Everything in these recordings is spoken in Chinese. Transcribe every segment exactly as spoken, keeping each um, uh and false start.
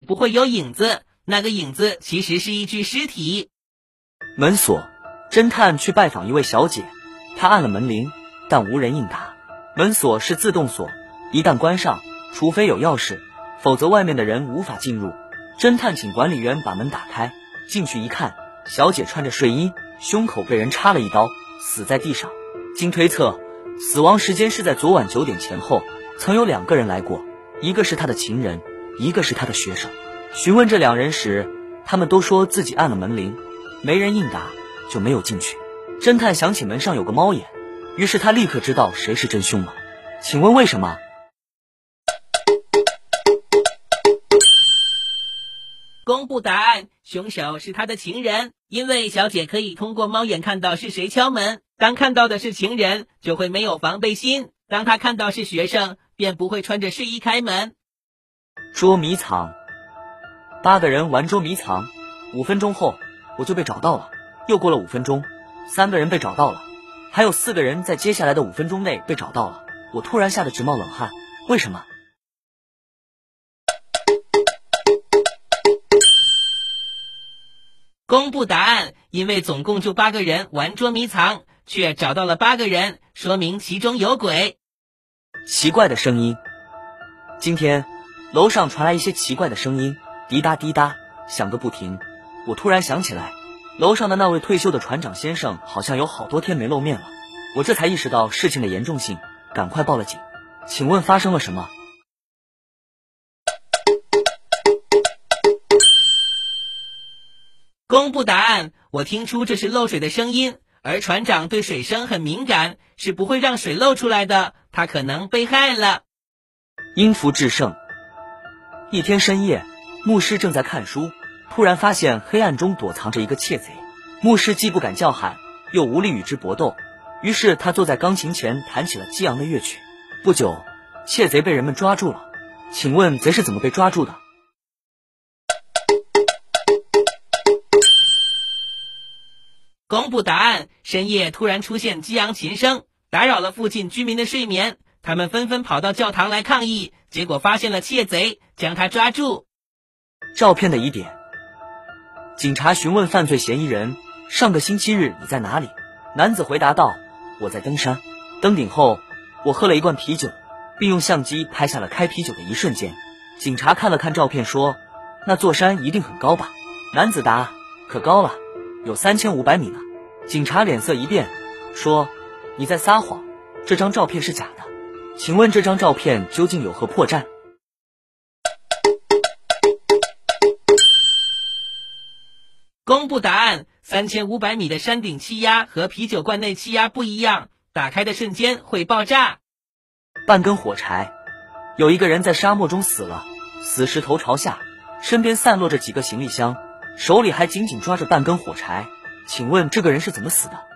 不会有影子，那个影子其实是一具尸体。 门锁，侦探去拜访一位小姐，他按了门铃，但无人应答。门锁是自动锁，一旦关上，除非有钥匙，否则外面的人无法进入。侦探请管理员把门打开，进去一看，小姐穿着睡衣，胸口被人插了一刀，死在地上。经推测，死亡时间是在昨晚九点前后，曾有两个人来过，一个是他的情人，一个是他的学生。询问这两人时，他们都说自己按了门铃，没人应答，就没有进去。侦探想起门上有个猫眼，于是他立刻知道谁是真凶了。请问为什么？ 公布答案，凶手是他的情人。因为小姐可以通过猫眼看到是谁敲门，当看到的是情人，就会没有防备心，当他看到是学生，便不会穿着睡衣开门。 捉迷藏，八个人玩捉迷藏，五分钟后我就被找到了。又过了五分钟，三个人被找到了，还有四个人在接下来的五分钟内被找到了。我突然吓得直冒冷汗，为什么？ 公布答案，因为总共就八个人玩捉迷藏，却找到了八个人，说明其中有鬼。 奇怪的声音，今天楼上传来一些奇怪的声音，滴答滴答响个不停。我突然想起来，楼上的那位退休的船长先生好像有好多天没露面了。我这才意识到事情的严重性，赶快报了警。请问发生了什么？ 公布答案，我听出这是漏水的声音，而船长对水声很敏感，是不会让水漏出来的，他可能被害了。 因福制胜。一天深夜，牧师正在看书，突然发现黑暗中躲藏着一个窃贼。牧师既不敢叫喊，又无力与之搏斗，于是他坐在钢琴前弹起了激昂的乐曲。不久，窃贼被人们抓住了。请问贼是怎么被抓住的？ 公布答案，深夜突然出现激昂琴声，打扰了附近居民的睡眠，他们纷纷跑到教堂来抗议，结果发现了窃贼，将他抓住。 照片的疑点。警察询问犯罪嫌疑人，上个星期日你在哪里？男子回答道，我在登山。登顶后，我喝了一罐啤酒，并用相机拍下了开啤酒的一瞬间。警察看了看照片说，那座山一定很高吧？男子答，可高了，有三千五百米呢。警察脸色一变，说，你在撒谎，这张照片是假的。请问这张照片究竟有何破绽？ 公布答案，三千五百米的山顶气压和啤酒罐内气压不一样，打开的瞬间会爆炸。 半根火柴。有一个人在沙漠中死了，死时头朝下，身边散落着几个行李箱，手里还紧紧抓着半根火柴。请问这个人是怎么死的？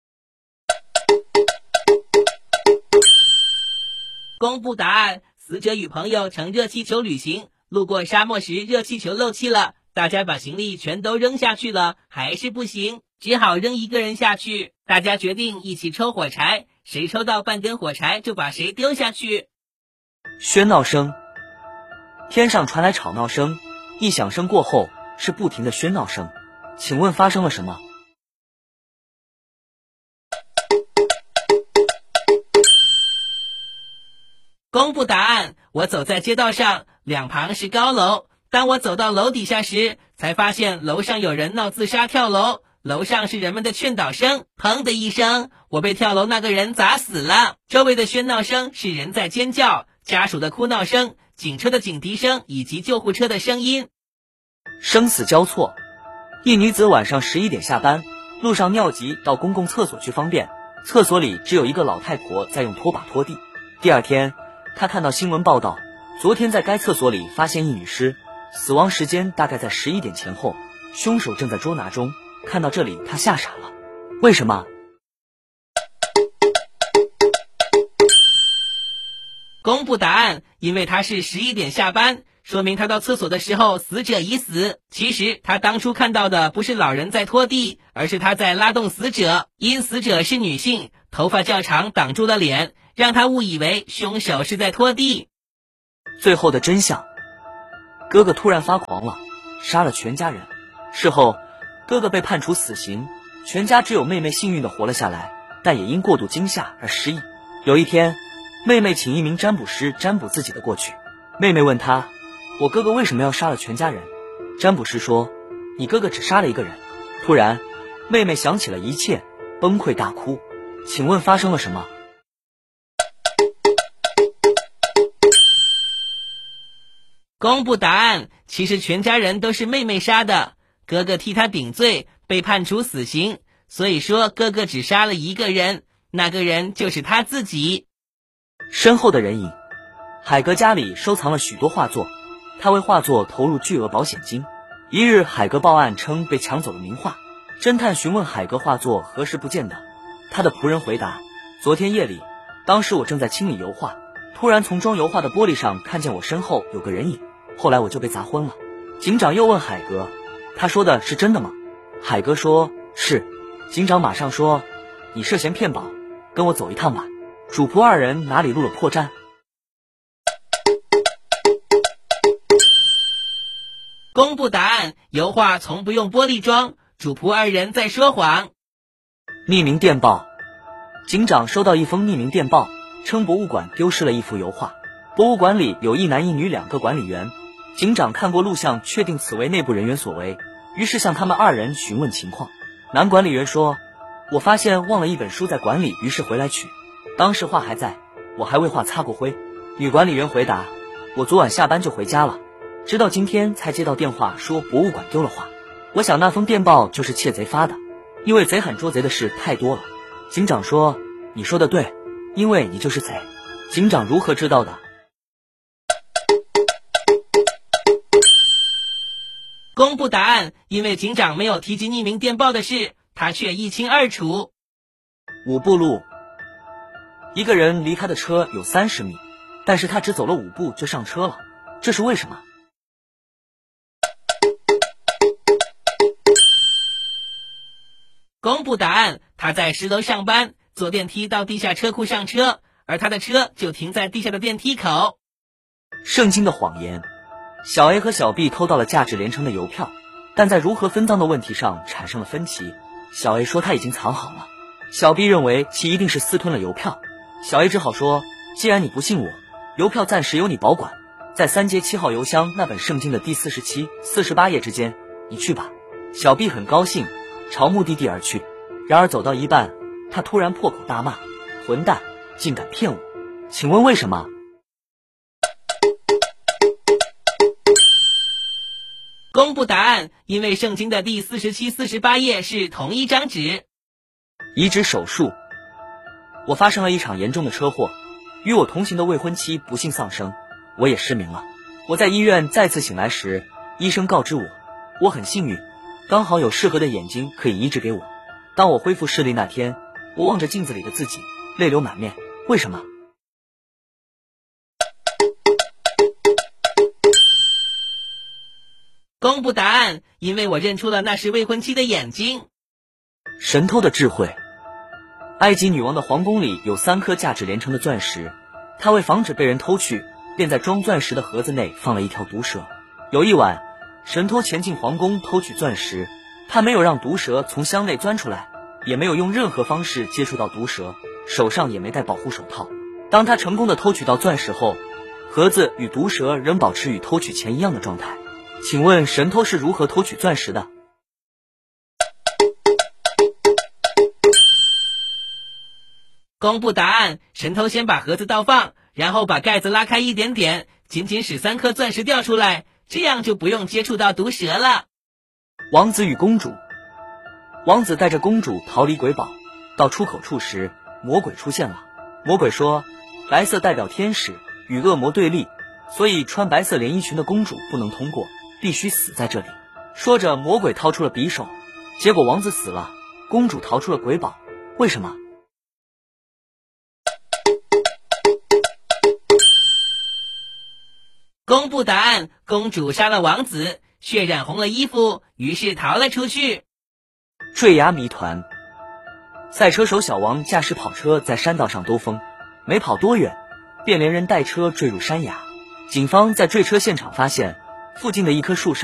公布答案，死者与朋友乘热气球旅行，路过沙漠时热气球漏气了，大家把行李全都扔下去了，还是不行，只好扔一个人下去。大家决定一起抽火柴，谁抽到半根火柴就把谁丢下去。 喧闹声。天上传来吵闹声，一响声过后是不停的喧闹声。请问发生了什么？ 公布答案，我走在街道上，两旁是高楼。当我走到楼底下时，才发现楼上有人闹自杀跳楼，楼上是人们的劝导声。砰的一声，我被跳楼那个人砸死了。周围的喧闹声是人在尖叫，家属的哭闹声，警车的警笛声以及救护车的声音。 生死交错。一女子晚上十一点下班，路上尿急到公共厕所去方便，厕所里只有一个老太婆在用拖把拖地。第二天，她看到新闻报道，昨天在该厕所里发现一女尸，死亡时间大概在十一点前后，凶手正在捉拿中。看到这里，她吓傻了。为什么？ 公布答案，因为他是十一点下班，说明他到厕所的时候死者已死。其实他当初看到的不是老人在拖地，而是他在拉动死者。因死者是女性，头发较长挡住了脸，让他误以为凶手是在拖地。 最后的真相。 哥哥突然发狂了，杀了全家人。事后，哥哥被判处死刑，全家只有妹妹幸运地活了下来，但也因过度惊吓而失忆。有一天，妹妹请一名占卜师占卜自己的过去。妹妹问他：“我哥哥为什么要杀了全家人？”占卜师说：“你哥哥只杀了一个人。”突然，妹妹想起了一切，崩溃大哭。请问发生了什么？ 公布答案，其实全家人都是妹妹杀的，哥哥替她顶罪，被判处死刑，所以说哥哥只杀了一个人，那个人就是他自己。 身后的人影。海格家里收藏了许多画作，他为画作投入巨额保险金。一日，海格报案称被抢走了名画。侦探询问海格画作何时不见的，他的仆人回答：昨天夜里，当时我正在清理油画，突然从装油画的玻璃上看见我身后有个人影，后来我就被砸昏了。警长又问海格：他说的是真的吗？海格说：是。警长马上说：你涉嫌骗保，跟我走一趟吧。主仆二人哪里露了破绽？ 公布答案，油画从不用玻璃装，主仆二人在说谎。 匿名电报。警长收到一封匿名电报，称博物馆丢失了一幅油画，博物馆里有一男一女两个管理员。警长看过录像，确定此为内部人员所为，于是向他们二人询问情况。男管理员说：我发现忘了一本书在馆里，于是回来取，当时画还在，我还为画擦过灰。女管理员回答：我昨晚下班就回家了，直到今天才接到电话说博物馆丢了画，我想那封电报就是窃贼发的，因为贼喊捉贼的事太多了。警长说：你说的对，因为你就是贼。警长如何知道的？ 公布答案，因为警长没有提及匿名电报的事，他却一清二楚。 五步路。一个人离他的车有三十米，但是他只走了五步就上车了，这是为什么？ 公布答案，他在十楼上班，坐电梯到地下车库上车，而他的车就停在地下的电梯口。 圣经的谎言。小 A 和小 B 偷到了价值连城的邮票，但在如何分赃的问题上产生了分歧。小 A 说他已经藏好了，小 B 认为其一定是私吞了邮票。小 A 只好说：既然你不信我，邮票暂时由你保管，在三街七号邮箱那本圣经的第四十七、四十八页之间，你去吧。小 B 很高兴，朝目的地而去。然而走到一半，他突然破口大骂：混蛋，竟敢骗我！请问为什么？ 公布答案，因为圣经的第四十七、四十八页是同一张纸。 移植手术。我发生了一场严重的车祸，与我同行的未婚妻不幸丧生，我也失明了。我在医院再次醒来时，医生告知我，我很幸运，刚好有适合的眼睛可以移植给我。当我恢复视力那天，我望着镜子里的自己，泪流满面。为什么？ 公布答案，因为我认出了那是未婚妻的眼睛。 神偷的智慧。埃及女王的皇宫里有三颗价值连城的钻石，她为防止被人偷去，便在装钻石的盒子内放了一条毒蛇。有一晚，神偷前进皇宫偷取钻石，他没有让毒蛇从箱内钻出来，也没有用任何方式接触到毒蛇，手上也没戴保护手套。当他成功的偷取到钻石后，盒子与毒蛇仍保持与偷取前一样的状态。请问神偷是如何偷取钻石的？ 公布答案，神偷先把盒子倒放，然后把盖子拉开一点点，仅仅使三颗钻石掉出来，这样就不用接触到毒蛇了。 王子与公主。王子带着公主逃离鬼堡，到出口处时，魔鬼出现了。魔鬼说，白色代表天使，与恶魔对立，所以穿白色连衣裙的公主不能通过，必须死在这里。说着，魔鬼掏出了匕首，结果王子死了，公主逃出了鬼堡。为什么？ 公布答案，公主杀了王子，血染红了衣服，于是逃了出去。 坠崖谜团。赛车手小王驾驶跑车在山道上兜风，没跑多远，便连人带车坠入山崖。警方在坠车现场发现， 附近的一棵树上